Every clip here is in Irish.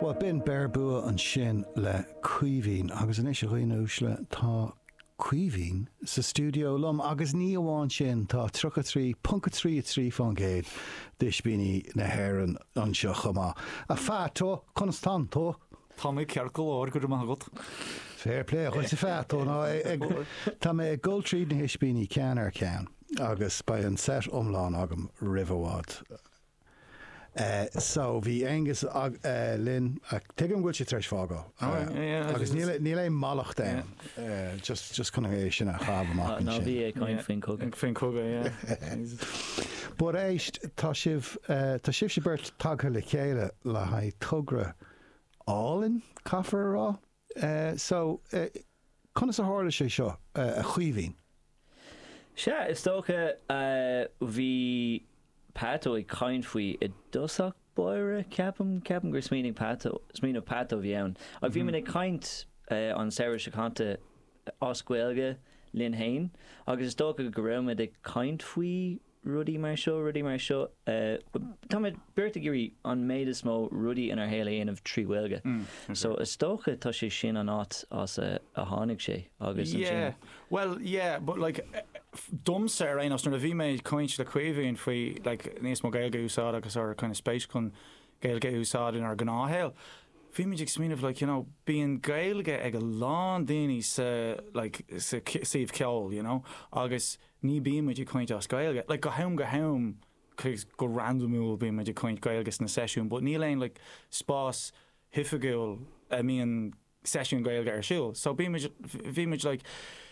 Well, bin bearbua an sin le cuivín agus an eisiau chuoinúsle tá cuivín sa studio lom agus ní amháin sin tá 3.3 fan géad dis bíní na hairan an seo chumá. A fátó, constant tó. Tá mé cearcail áir go má agat. Fair play, chuil sa fátó ná tá mé gold tríd na hispíní cean ar cean agus ba an set omláin agam rihhád. So bhí Angus Lynn tuigim gúil sé treis fágá agus níl é malach dain just chuna é sinna chabhamach ná bhí é cáin fin cóga Bud éist tá sibh sé beirt tagtha le chéile le haid tugra álinn caafar rá so chuna sa hála sé seo a chuivín Se is tócha bhí Pato I cáin faoi I dosach boire ceapam gur smínig pato bhí ann. Ag bhí minic cáint an saoire seachanta oscuilge Lynn Hain, agus is tócha go raibh ag cáint faoi rudí mar seo. Tá mid beirta gurí an méid is mó rudí inar héile aanamh trí bhilge. So is tócha tá sé sin an áit as a tháinig sé agus well, yeah, but like dumsa ar aon os nuair a bhí méid coint le cuimhíonn faoi níos mó gailge úsáid agus ar kind of spéis chun gailge úsáid in ar gnáthhéil. Bhí méid ag smíanamh bíon gailge ag a lán daoine sa síomh ceol, agus ní bíon méid coint as gailge. Go haim go randomúil bíon méid coint gailgus na sesiún, but ní léon spás hifagúil a míon sesiún gailge ar siúil. So bhí méid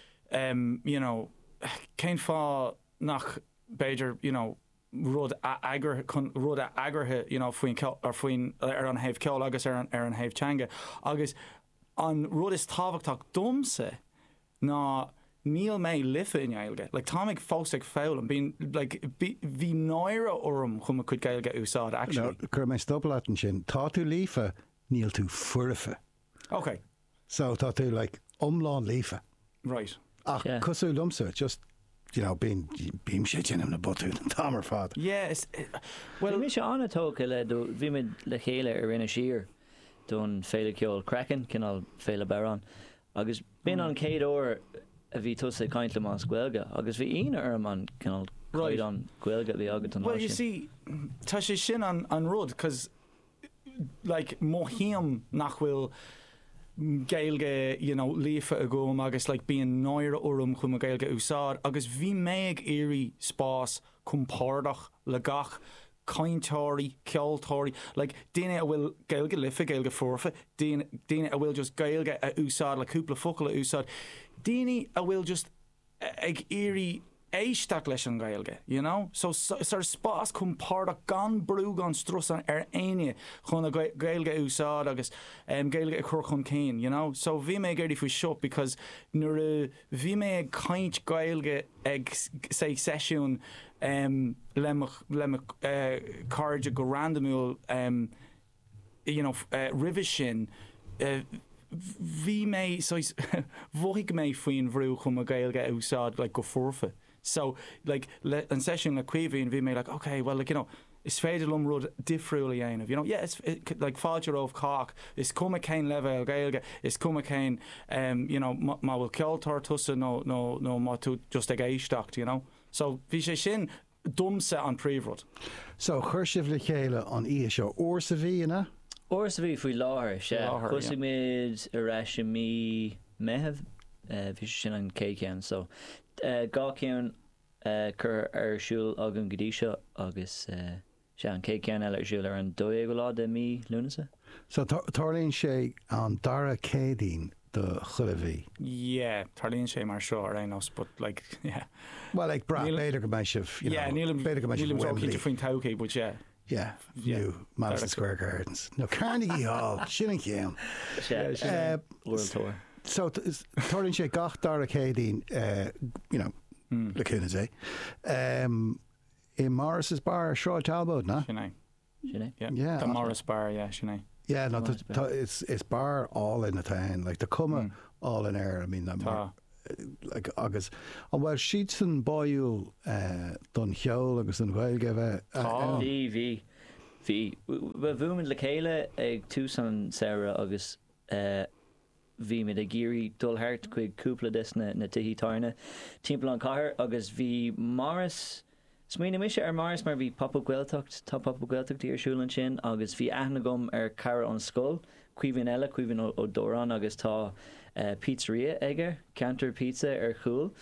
cén fá nach beidir, rud a agrathe, faoin ar an haimh ceol agus ar an haimh teanga. Agus an rud is tábhachtach domsa ná níl mé lifa in gailge. Tá ag fós ag fáil an bhí náire orm chum chud gailge úsáid actually. Cur mé stoppalatin sin, tá tú lífa níl tú furifa. Okay. So tá tú omláin lífa. Right. Ach, cosú lumsa, just, bím sé in na botú an tamar fad. Yes. Well, bhí sé anna tóca bhí mid le chéile ar ina siar don féile ceol crackan cinál féile barán. Agus bin an céad óir a bhí tusa caint le más gcuilge, agus bhí ina an cinál coid an gcuilge bhí agat an. Well, you see, tá sé sin an rud, because móhíam nach bhfuil gailge, lífa a gom agus bíon náire orm chum a gailge úsáid, agus bhí méid éirí spás compárdach le gach caintáirí, ceoltáirí, daine a bhfuil gailge lifa, gailge forfa, daine a bhfuil just gailge a úsáid le cúpla focail a úsáid, daine a bhfuil just ag éirí éisteach leis an gailge, So sar spás compárdach gan brú gan strusan ar aine chun a gailge úsáid agus gailge a chur chun céin, So bhí mé géirí faoi seo, because nuair bhí mé ag caint gailge ag sé sesiún le cardide go randomúil rivis sin bhí mé bhuaigh mé faoin bhrú chum a gailge úsáid go forfa. So an session le cuimhíonn bhí mé okay, well is féidir lom rud difriúla aanamh, it's fáidir óh cách, is cum a céin leibh gailge, is cum a céin má bhfuil ceoltar tusa nó má tú just ag éisteacht, So bhí sé sin dumsa an príomhrud. So chuir sibh le chéile an seo uair sa bhí ina? Uair sa bhí faoi láthair sé. Chusa méid a reis mí meitheamh bhí sin an cécean, so gá ceann chur ar siúil agam go dtí seo agus sé an cécean eile ar siúil ar an 2 go lá de mí lúnasa. So tarlíonn sé an dara cédaoin de chuilehí. Yeah, tarlíonn sé mar seo ar aon os, but yeah. Well, bra beidir go mé sibh, nílim tócíte faoin taucaí, but yeah. Yeah, new Madison Square Gardens. No, Carnegie Hall, sin an céan. World Tour. So tarlíonn sé gach dara cédaoin, le cúna sé. I Morris's Bar, Shaw Talbot, na? Sinné. Yeah. The Morris Bar, yeah, sinné. Yeah, no, it's bar all in the town, the cuma all in air. I mean, agus an bhfuil siad san baúil don cheol agus an bhilge bheith. Bhí Bhí bhúmin le chéile ag túsan Sarah agus bhí mid a géirí dulthart chuig cúpla na tuhí tarna timppla an caiair agus bhí Morris Smaoine mise Morris mar bhí papa Gaeltacht tá papa Gaeltacht ar siúlann sin agus bhí aithna gom ar cara an scoil cuimhín eile cuimhín ó Doran agus tá pizzeria aige Cantor Pizza ar chúl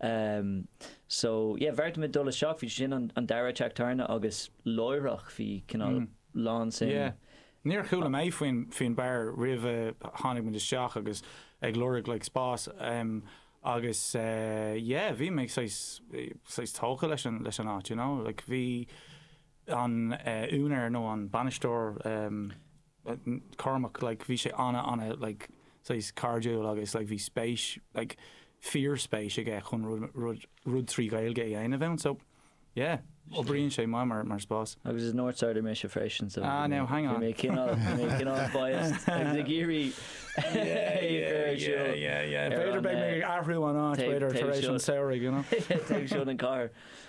so bheirt mid dul seach bhí sin an darateach tarna agus loirech bhí cinál lán sin Níor chuúla mé faoin bear riamh tháinig mu seach agus ag glóric le spás agus bhí mé tócha leis an áit, you know, like bhí an únar nó an banistóir Cormac, like bhí sé anna like cardio agus like bhí spéis like fear spéis ag chun rud trí gailge aana bhein, so ó bríonn sé mar spás. Agus is Northsider mé sé freisin, so now hang on. mé cinál biased agus a géirí Beidir beag mé ahrú an áit beidir tar éis an saoraigh, you know. Teag siún an car.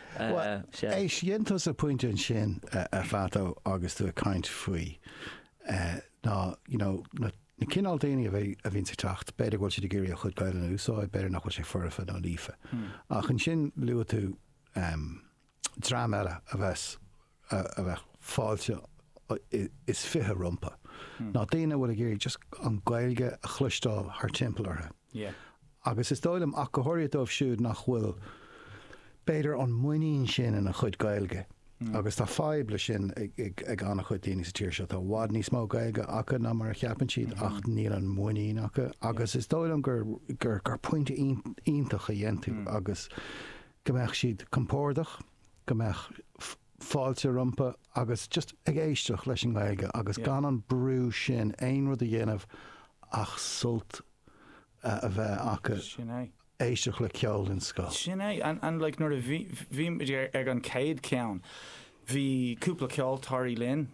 Éis dhéantas a pointe an sin a fató agus tú a caint faoi ná, you know, na cinál daoine a bhíonn sa teacht, beidir bhfuil si de géirí a chud gaile na úsáid, beidir nach bhfuil sé furfa nó lífa. Ach an sin luú tú drám eile a bheith fáilte is fithe rompa. Ná daine bhfuil a géirí just an gailge a chluistáil th timpplairthe. Agus is dóilm ach go háirí dómh siúd nach bhfuil beidir an muoín sin in a chud gailge. Agus tá fáible sin ag anna chud daoine sa tíir seo tá bhád níos mó gailge acha ná mar a cheapan siad ach níl an muoín acha. Agus is dóilm gur pointe iontacha dhéantú agus gombeadh siad compórdach, gombeadh fáilte rompa agus just ag éisteach leis an gailge agus gan an brú sin aon rud a dhéanamh ach sult a bheith acha éisteach le ceol in scoil. Sin é, and like nuair a bhí ag an céad ceann, bhí cúpla ceol tarí linn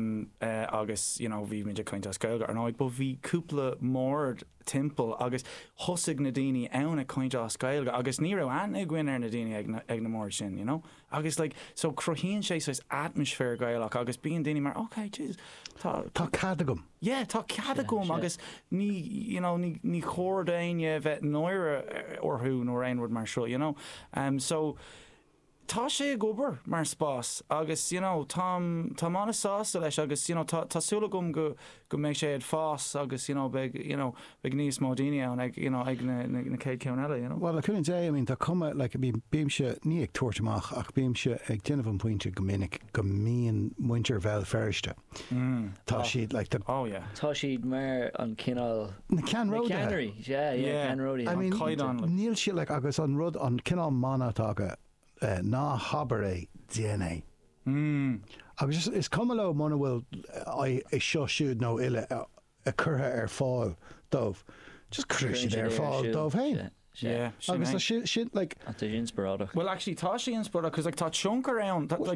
agus, you know, bhí muidir cainte scoilga ar náid, but bhí cúpla mór timppel agus thosaigh na daoine ann a cainte scoilga agus ní raibh an ag gcuine ar na daoine ag na mór sin, you know. Agus like so cruthíonn sé sa atmosfér gailach agus bíonn daoine mar okay, jeez, tá cadagum. tá cadagum agus ní, you know, ní chóir daoine bheith nóire orthú nó aonrad mar seo, you know. So tá sé gobar mar spás agus, you know, tá mána sásta leis agus, you know, tásúla gom go méid sé ad fás agus, you know, beg níos mó daoine ann ag, you know, ag na céad ceann eile, you know. Well, I couldn't say, I mean, tá cuma, like, bíimse ní ag tuairteach ach bíimse ag déanamh an pointe go minic go míon muintir bheith ferste. Tá siad, like, tá siad mar an cinál na Canróide. Cannery, Canróide. I mean, níl si, like, agus an rud an cinál mánatága ná habar é DNA. Agus is cumá mna bhfuil is seo siúd nó ile a churtha ar fáil dómh. Just cruir siad ar fáil dómh hain. Agus sin like inspirádach. Well, actually tá sé inspirádach because like tá chunk around like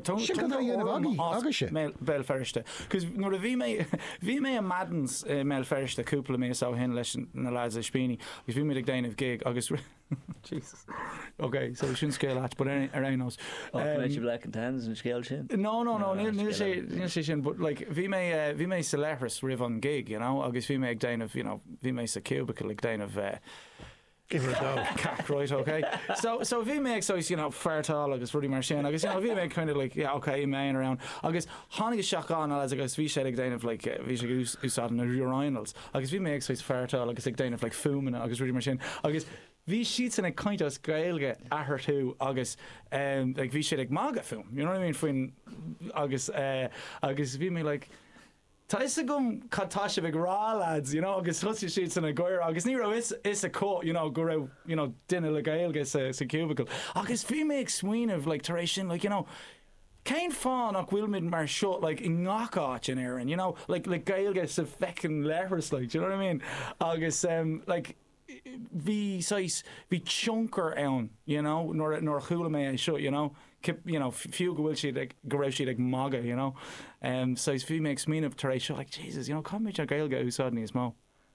bell ferste because nuair a bhí mé a Maddens mel ferste cúpla mé á hen leis na lads a spíní agus bhí mé ag déanamh gig agus Jesus. Okay, so we shouldn't scale that, but around us. Black and tans and scale sin. No. Níl sé sin, but like bhí mé sa leithras rih an gig, you know, agus bhí mé ag déanamh, you know, bhí mé sa cubicle ag déanamh give her a go. Cack, right, okay. So bhí mé ag, you know, fairtáil agus rudí mar sin, agus, you know, bhí mé kind of like, yeah, okay, main around, agus tháinig seachán agus bhí sé ag déanamh like bhí sé úsáid na urinals, agus bhí mé ag fairtáil agus ag déanamh like fumana agus rudí mar sin, agus bhí siad san ag cainte gailge ahar tú agus like bhí siad ag maga film, you know what I mean, faoin agus bhí mé like tá is a gom catá se bh rá lads, you know, agus thusi siad san a goir agus ní rah is a có, you know, go raibh, you know, duine le gailge sa cubicle agus bhí mé ag smaoinemh like tar éis sin, like, you know, céin fáin ach bhfuil mid mar seo like i ngacáit in éireann, you know, like gailge sa fecin leithras, like, do you know what I mean, agus like bhí chunker ann, you know, nor chuúla mé é seo, you know, fiú go bhfuil siad ag go raibh siad ag maga, you know, so is bhí mé ag smíanamh tar éis seo like Jesus, you know, cum méid a gailge úsáid níos mó.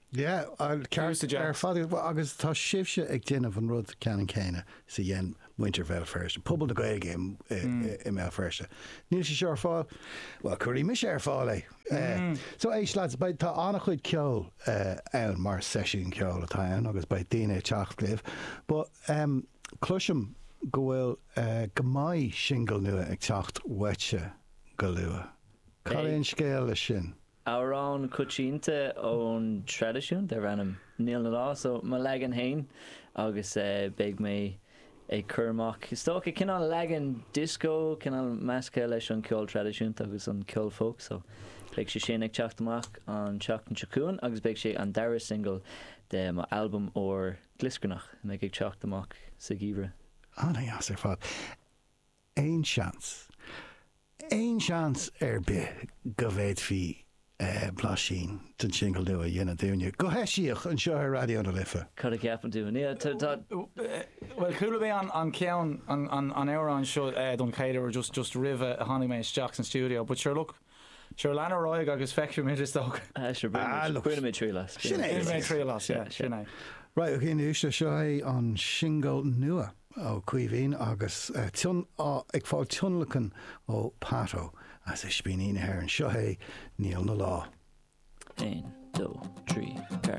Yeah, Cúrsa Jack. fád agus tá sibse ag déanamh an rud cean céine sa dhéan Winterfell first. Pobl na gaige i mé first. Níl sé seo ar fáil, well, chuirí mi sé ar fáil é. So éis lads, baid tá annach chuid ceol ann mar seisiún ceol atá ann, agus baid daine teach libh. But cluisiom go bhfuil go maiid single nua ag teacht wetse go lua. Caríonn scéal lei sin. Árán cutsínta ón tradiisiún de ranam níl na lá, so má legan hain agus beag mé ag curmach. Stocha cinál legan disco, cinál measca leis an ceol tradiisiúnta agus an ceol folk, so beag sé sin ag teachtamach an teach an seacún, agus beag sé an dara single de má album ó Gliscrnach, na ag teachtamach sa gíomhre. Anna as ar fád. Ein seans ar bith go bhéad fi blasín den single nua dhéana dúine. Go heisiíoch an seo ar radio na lifa. Cad a ceapan dú. Well, cúla bé an ceann an éire seo don chéidir just rih a tháinig mé isteach an studio, but sure look, sure lena roiig agus feicú mé is dóg. Buine mé trí las. Trí las, sinné. Right, ok, úsle seo é an single nua ó cuihín agus ag fáil tunlachan ó Pato as is bíon ar an seo é níl na lá. 1, 2, 3, 4.